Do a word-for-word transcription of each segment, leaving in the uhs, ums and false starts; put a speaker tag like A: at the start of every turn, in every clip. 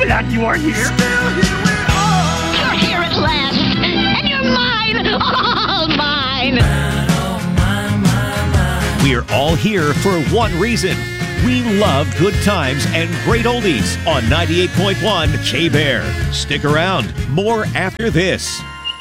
A: Glad you are here.
B: Still here we are.
C: You're here at last, and you're mine, all mine.
D: We're all here for one reason. We love good times and great oldies on ninety-eight point one K-Bear. Stick around. More after this.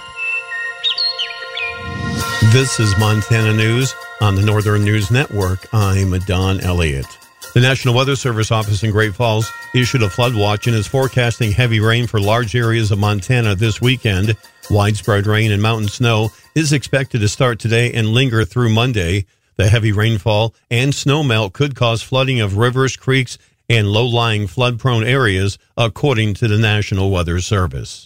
E: This is Montana News on the Northern News Network. I'm Don Elliott. The National Weather Service office in Great Falls issued a flood watch and is forecasting heavy rain for large areas of Montana this weekend. Widespread rain and mountain snow is expected to start today and linger through Monday. The heavy rainfall and snowmelt could cause flooding of rivers, creeks, and low-lying flood-prone areas, according to the National Weather Service.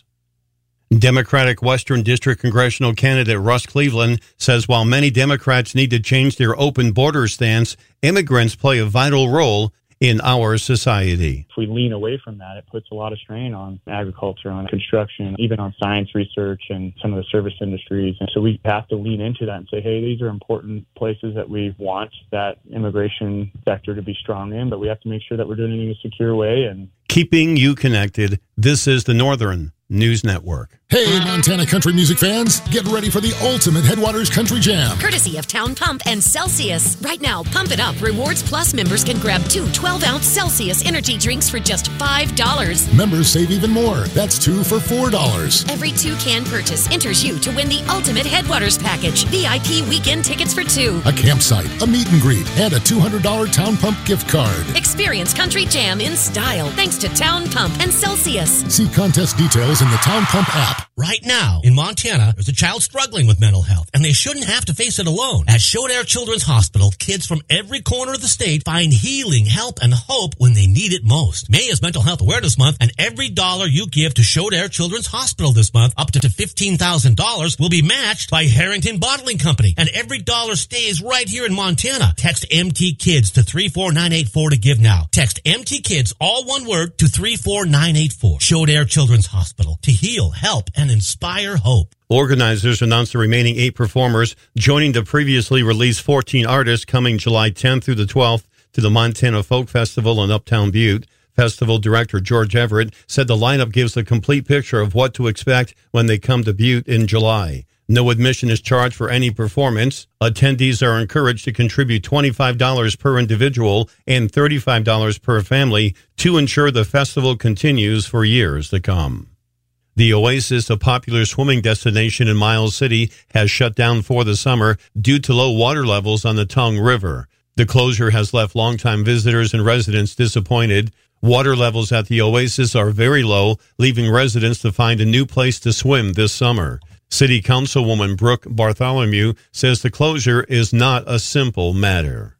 E: Democratic Western District congressional candidate Russ Cleveland says while many Democrats need to change their open border stance, immigrants play a vital role in our society.
F: If we lean away from that, it puts a lot of strain on agriculture, on construction, even on science research and some of the service industries. And so we have to lean into that and say, hey, these are important places that we want that immigration sector to be strong in, but we have to make sure that we're doing it in a secure way. And
E: keeping you connected, this is the Northern News Network.
G: Hey, Montana country music fans, get ready for the ultimate Headwaters Country Jam.
H: Courtesy of Town Pump and Celsius. Right now, Pump It Up Rewards Plus members can grab two twelve-ounce Celsius energy drinks for just five dollars.
G: Members save even more. That's two for four dollars.
H: Every two-can purchase enters you to win the ultimate Headwaters package. V I P weekend tickets for two.
G: A campsite, a meet and greet, and a two hundred dollars Town Pump gift card.
H: Experience Country Jam in style thanks to Town Pump and Celsius.
G: See contest details in the Town Pump app.
I: Right now, in Montana, there's a child struggling with mental health, and they shouldn't have to face it alone. At Shodair Children's Hospital, kids from every corner of the state find healing, help, and hope when they need it most. May is Mental Health Awareness Month, and every dollar you give to Shodair Children's Hospital this month, up to fifteen thousand dollars, will be matched by Harrington Bottling Company, and every dollar stays right here in Montana. Text M T Kids to three four nine eight four to give now. Text M T Kids, all one word, to three four nine eight four. Shodair Children's Hospital, to heal, help, and inspire hope.
E: Organizers announced the remaining eight performers joining the previously released fourteen artists coming July tenth through the twelfth to the Montana Folk Festival in Uptown Butte. Festival director George Everett said the lineup gives a complete picture of what to expect when they come to Butte in July. No admission is charged for any performance. Attendees are encouraged to contribute twenty-five dollars per individual and thirty-five dollars per family to ensure the festival continues for years to come. The Oasis, a popular swimming destination in Miles City, has shut down for the summer due to low water levels on the Tongue River. The closure has left longtime visitors and residents disappointed. Water levels at the Oasis are very low, leaving residents to find a new place to swim this summer. City Councilwoman Brooke Bartholomew says the closure is not a simple matter.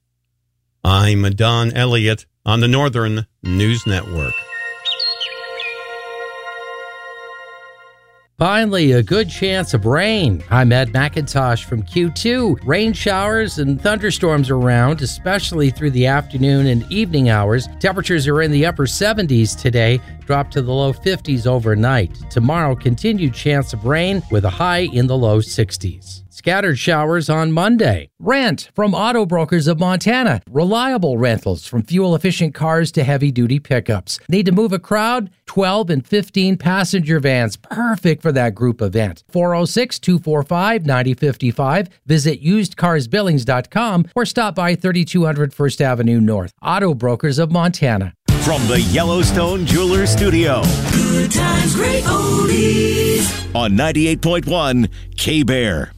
E: I'm Don Elliott on the Northern News Network.
J: Finally, a good chance of rain. I'm Ed McIntosh from Q two. Rain showers and thunderstorms around, especially through the afternoon and evening hours. Temperatures are in the upper seventies today, drop to the low fifties overnight. Tomorrow, continued chance of rain with a high in the low sixties. Scattered showers on Monday.
K: Rent from Auto Brokers of Montana. Reliable rentals from fuel-efficient cars to heavy-duty pickups. Need to move a crowd? twelve and fifteen passenger vans. Perfect for that group event. four oh six, two four five, nine oh five five. Visit used cars billings dot com or stop by thirty-two hundred First Avenue North. Auto Brokers of Montana.
D: From the Yellowstone Jewelers Studio.
B: Good times, great oldies.
D: On ninety-eight point one K-Bear.